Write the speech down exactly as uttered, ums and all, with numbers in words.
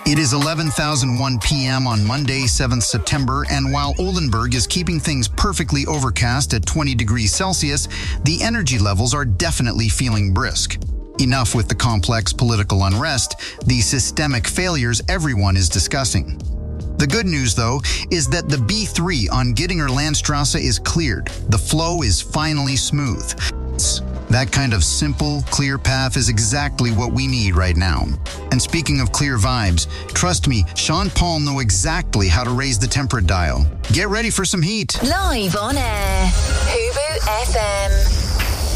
It is eleven thousand one p.m. on Monday, seventh September, and while Oldenburg is keeping things perfectly overcast at twenty degrees Celsius, the energy levels are definitely feeling brisk. Enough with the complex political unrest, the systemic failures everyone is discussing. The good news, though, is that the B three on Gittinger Landstrasse is cleared. The flow is finally smooth. That kind of simple, clear path is exactly what we need right now. And speaking of clear vibes, trust me, Sean Paul know exactly how to raise the temperate dial. Get ready for some heat. Live on air, Hubu F M.